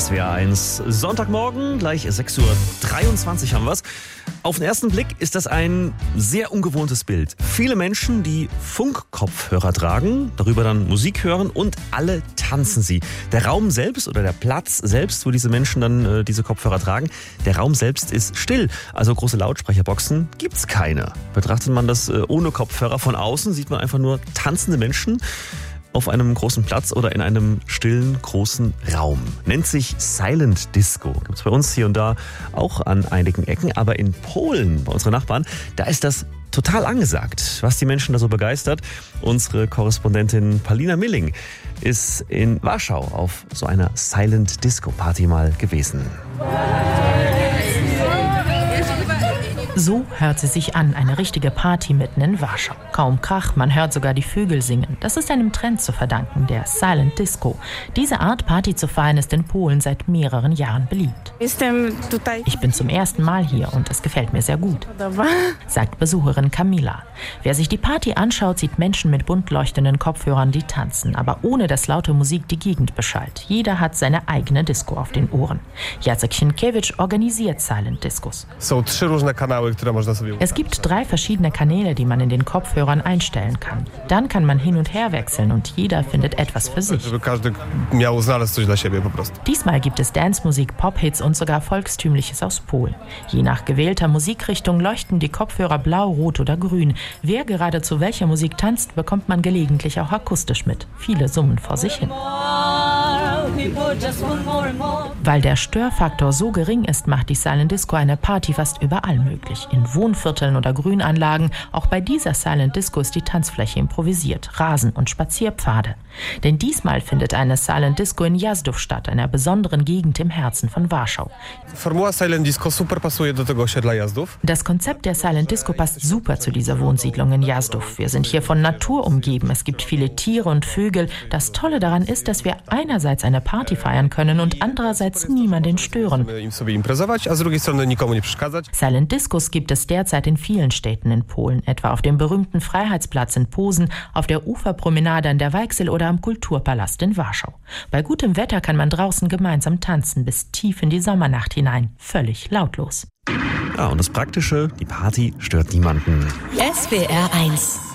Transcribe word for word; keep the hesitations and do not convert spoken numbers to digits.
S W R eins. Sonntagmorgen, gleich sechs Uhr dreiundzwanzig haben wir's. Auf den ersten Blick ist das ein sehr ungewohntes Bild. Viele Menschen, die Funkkopfhörer tragen, darüber dann Musik hören und alle tanzen sie. Der Raum selbst oder der Platz selbst, wo diese Menschen dann äh, diese Kopfhörer tragen, der Raum selbst ist still. Also große Lautsprecherboxen gibt's keine. Betrachtet man das äh, ohne Kopfhörer von außen, sieht man einfach nur tanzende Menschen auf einem großen Platz oder in einem stillen, großen Raum. Nennt sich Silent Disco. Gibt es bei uns hier und da auch an einigen Ecken. Aber in Polen, bei unseren Nachbarn, da ist das total angesagt. Was die Menschen da so begeistert. Unsere Korrespondentin Paulina Milling ist in Warschau auf so einer Silent Disco Party mal gewesen. So hört sie sich an, eine richtige Party mitten in Warschau. Kaum Krach, man hört sogar die Vögel singen. Das ist einem Trend zu verdanken, der Silent Disco. Diese Art Party zu feiern ist in Polen seit mehreren Jahren beliebt. Ich bin zum ersten Mal hier und es gefällt mir sehr gut, sagt Besucherin Kamila. Wer sich die Party anschaut, sieht Menschen mit bunt leuchtenden Kopfhörern, die tanzen, aber ohne dass laute Musik die Gegend beschallt. Jeder hat seine eigene Disco auf den Ohren. Jacek Sienkiewicz organisiert Silent Discos. Es gibt drei verschiedene Kanäle, die man in den Kopfhörern einstellen kann. Dann kann man hin und her wechseln und jeder findet etwas für sich. Diesmal gibt es Dancemusik, Pop-Hits und sogar Volkstümliches aus Polen. Je nach gewählter Musikrichtung leuchten die Kopfhörer blau, rot oder grün. Wer gerade zu welcher Musik tanzt, bekommt man gelegentlich auch akustisch mit. Viele summen vor sich hin. Weil der Störfaktor so gering ist, macht die Silent Disco eine Party fast überall möglich. In Wohnvierteln oder Grünanlagen. Auch bei dieser Silent Disco ist die Tanzfläche improvisiert, Rasen und Spazierpfade. Denn diesmal findet eine Silent Disco in Jazdów statt, einer besonderen Gegend im Herzen von Warschau. Das Konzept der Silent Disco passt super zu dieser Wohnsiedlung in Jazdów. Wir sind hier von Natur umgeben. Es gibt viele Tiere und Vögel. Das Tolle daran ist, dass wir einerseits eine Party feiern können und andererseits niemanden stören. Silent Discos gibt es derzeit in vielen Städten in Polen, etwa auf dem berühmten Freiheitsplatz in Posen, auf der Uferpromenade an der Weichsel oder am Kulturpalast in Warschau. Bei gutem Wetter kann man draußen gemeinsam tanzen, bis tief in die Sommernacht hinein, völlig lautlos. Ja, und das Praktische, die Party stört niemanden. S W R eins